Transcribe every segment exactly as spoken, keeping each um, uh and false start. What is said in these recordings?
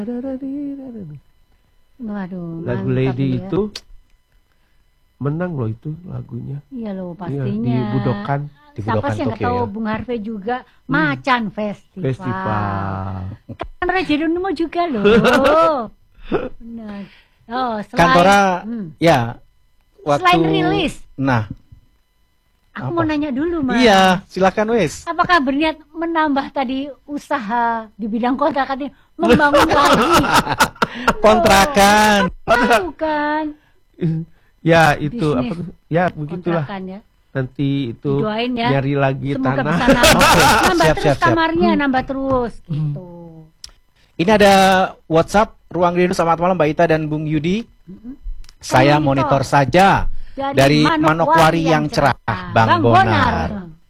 Waduh, lagu mantap Lady ya. itu menang loh itu lagunya. Iya loh Iya, pastinya. di Budokan. Di Siapa Budokan sih yang nggak Tokyo tahu ya. Bung Harvey juga Macan Festival. Festival. Kan Raja Geronimo juga loh. Benar. Oh, selain, Kantora hmm. ya waktu Selain rilis. Nah, Aku apa? mau nanya dulu, Mas. Iya, silakan wes. Apakah berniat menambah tadi usaha di bidang kontrakan ini, membangun lagi Kontrakan. tahu kan? Ya itu Bisnis apa tuh? Ya begitulah. Kontrakan ya. Nanti itu Didoain ya. nyari lagi Semoga tanah. bisa nambah, Oke, nambah siap, terus siap, siap. kamarnya, nambah terus gitu. Ini ada WhatsApp Ruang Rindu. Selamat malam Mbak Ita dan Bung Yudi. Saya Monitor. monitor saja dari, Manokwari yang cerah, Bang, Bang Bonar. Bonar.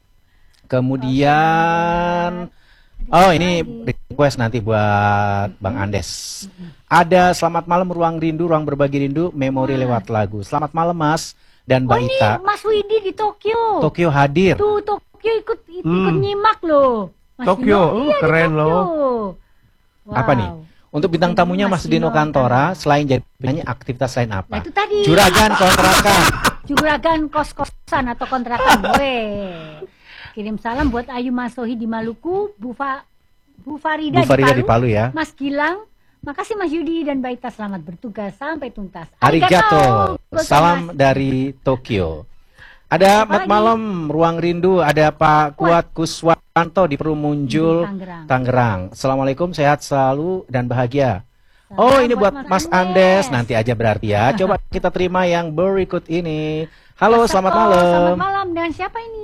Kemudian, oh ini request nanti buat Bang Andes. Ada selamat malam Ruang Rindu, Ruang Berbagi Rindu, memori lewat lagu. Selamat malam Mas dan Oh Mbak ini Ita. Mas Widi di Tokyo. Tokyo hadir. Tuh Tokyo ikut ikut Hmm. nyimak loh. Mas Tokyo, Dino, oh, iya, di keren Tokyo. loh. Wow. Apa nih? Untuk bintang Ini tamunya Mas Mas Dino Dino Kantora, Kantora. selain jadi penyanyi, aktivitas lain Nah apa? itu tadi. Juragan kontrakan. Juragan kos-kosan atau kontrakan. Weh. Kirim salam buat Ayu Masohi di Maluku, Bu, Fa, Bu Farida, Bu Farida di, di Palu, Palu ya. Mas Gilang. Makasih Mas Yudi dan Mbak Ita, selamat bertugas sampai tuntas. Arigato. Gozaimasu. Salam dari Tokyo. Ada Apa Mat lagi? Malam Ruang Rindu, ada Pak Kuat Kuswanto di Perumunjul, Tangerang. Tangerang. Assalamualaikum, sehat selalu dan bahagia. Salam Oh, ini buat buat Mas Mas Andes. Andes. Nanti aja berarti ya. Coba kita terima yang berikut ini. Halo, Mas selamat Sako, malam. Selamat malam. Dengan siapa ini?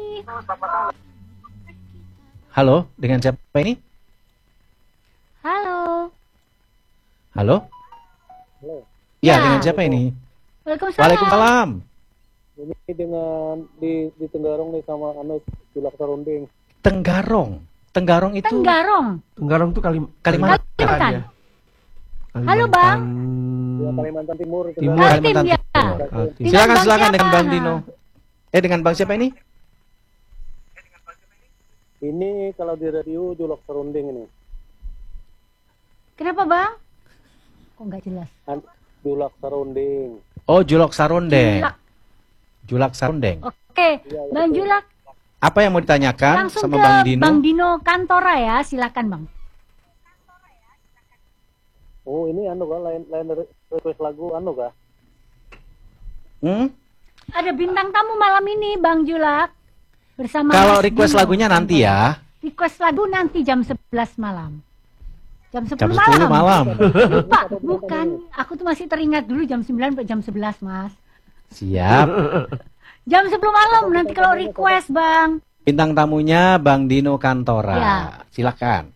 Halo, dengan siapa ini? Halo. Halo? Halo. Ya, Ya. dengan siapa ini? Waalaikumsalam. Waalaikumsalam. Ini dengan di di Tenggarong nih sama anu Julak Serunding. Tenggarong. Tenggarong itu Tenggarong. Tenggarong tuh Kalim Kalimantan. Kalimantan. ya. Halo, Bang. Ya, Kalimantan Timur. Timur. Tenggarong. Kaltim, Kalimantan ya. Timur. Kaltim. Dengan Silakan Bang silakan siapa? dengan Bang Dino. Eh dengan Bang siapa ini? Ini kalau di radio Julak Serunding ini. Kenapa Bang? Kok nggak jelas? An Julak Serunding. Oh, Julok Sarondeng. Julak. Julak Sarondeng. Oke, Iya, Bang betul. Julak Apa yang mau ditanyakan langsung sama ke Bang Dino? Bang Dino Kantora ya, silakan Bang. Oh, ini anu kah lain lain request lagu anu kah? Hmm? Ada bintang tamu malam ini Bang Julak bersama Kalau Mas request Dino lagunya nanti ya. Request lagu nanti jam sebelas malam. Jam Jam sepuluh sepuluh malam. malam. Lupa, bukan. Aku tuh masih teringat dulu jam sembilan sampai jam sebelas, Mas. Siap. Jam sepuluh malam nanti kalau request, Bang. Bintang tamunya Bang Dino Kantora. Ya. Silakan.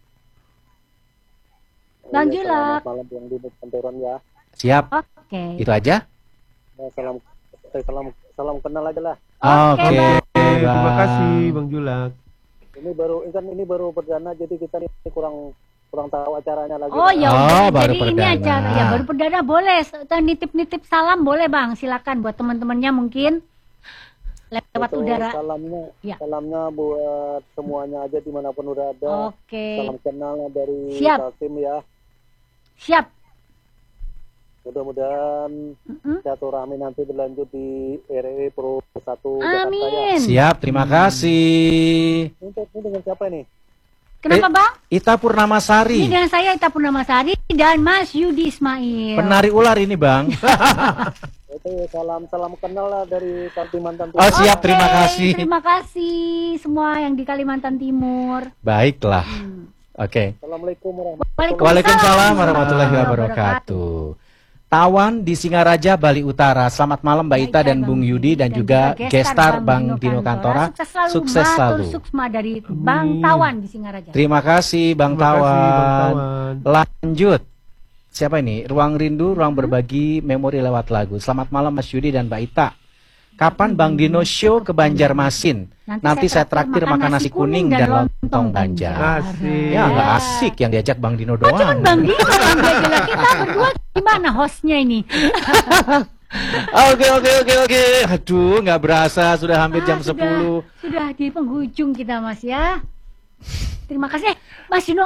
Bang Oh, ya, Julak. selamat malam yang di kantoran ya. Siap. Oke. Itu aja. Ya, salam eh, salam salam kenal aja lah. Oke, Oke. Bang. Eh, terima Bang. kasih Bang Julak. Ini baru ini kan ini baru perdana jadi kita ini kurang kurang tahu acaranya lagi. Oh ya Oh, udah, baru jadi ini perdana. acara ya baru perdana boleh nitip-nitip salam boleh Bang, silakan buat teman-temannya mungkin lewat Itu udara. Salamnya, Ya. salamnya buat semuanya aja dimanapun udah ada. Oke, Salam kenal dari Siap. Kaltim ya. siap. Mudah-mudahan Mm-mm. silaturahmi nanti berlanjut di R E Pro satu Jakarta ya. Amin. Siap, terima kasih. Ini, ini dengan siapa ini? Kenapa Eh, Bang? Ita Ini Purnamasari. dengan saya Ita Purnamasari dan Mas Yudi Ismail. Penari ular ini, Bang. Itu salam salam kenal lah dari Kalimantan Oh, siap. Oke, terima kasih. Terima kasih semua yang di Kalimantan Timur. Baiklah. Hmm. Oke. Assalamualaikum warahmatullahi Waalaikumsalam. Waalaikumsalam warahmatullahi wabarakatuh. wabarakatuh. Tawan di Singaraja, Bali Utara. Selamat malam Mbak Ita dan Bung Yudi dan juga gestar Bang Dino Kantora. Sukses selalu. Sukses Matur selalu. Suksma dari Bang Tawan di Singaraja. Terima kasih Bang Terima kasih, Bang Tawan. Tawan. Lanjut. Siapa ini? Ruang Rindu, Ruang Berbagi Memori lewat lagu. Selamat malam Mas Yudi dan Mbak Ita. Kapan Bang Dino show ke Banjarmasin? Nanti saya traktir makan nasi kuning dan lontong Banjar. Asik. Ya nggak asik yang diajak Bang Dino Oh, cuman doang. Bang Dino yang diajak. Kita berdua gimana hostnya ini? Oke oke oke oke. Aduh nggak berasa sudah hampir Ah, jam sudah- sepuluh. Sudah di penghujung kita Mas ya. Terima kasih. Eh, Mas Dino